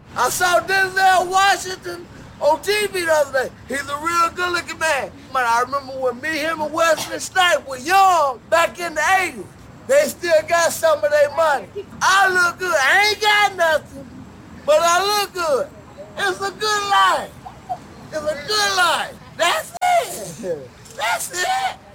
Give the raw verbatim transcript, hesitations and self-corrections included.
I saw Denzel Washington on T V the other day. He's a real good-looking man. Man, I remember when me, him, and Wesley Snipes were young back in the eighties. They still got some of their money. I look good. I ain't got nothing, but I look good. It's a good life. It's a good life. That's it. That's it.